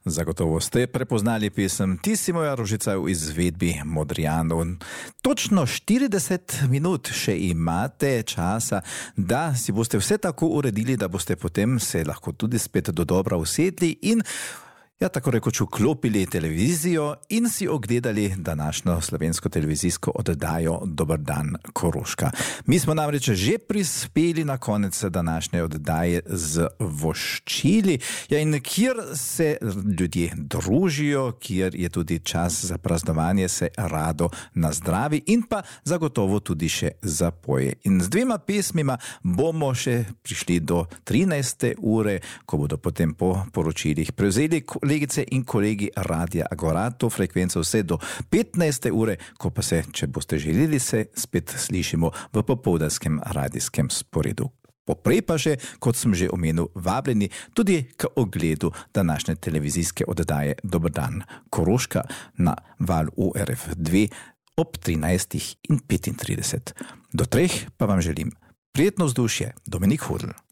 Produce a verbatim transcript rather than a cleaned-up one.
Zagotovo ste prepoznali pesem Ti si moja rožica v izvedbi Modrijanov. Točno štirideset minut še imate časa, da si boste vse tako uredili, da boste potem se lahko tudi spet dodobra usedli in ja, tako rekoč vklopili televizijo in si ogledali današnjo slovensko televizijsko oddajo Dober dan Koroška. Mi smo namreč že prispeli na konec današnje oddaje z voščili, ja, in kjer se ljudje družijo, kjer je tudi čas za praznovanje, se rado nazdravi in pa zagotovo tudi še zapoje. In z dvema pesmima bomo še prišli do trinajste ure, ko bodo potem po poročilih prevzeli kolegice in kolegi Radia Agora, to frekvenco vse do petnajste ure, ko pa se, če boste želeli, se spet slišimo v popoldanskem radijskem sporedu. Poprej pa še, kot sem že omenil, vabljeni tudi k ogledu današnje televizijske oddaje Dober dan Koroška na val U R F dve ob trinajstih in petintrideset. Do treh pa vam želim prijetno vzdušje. Dominik Hodl.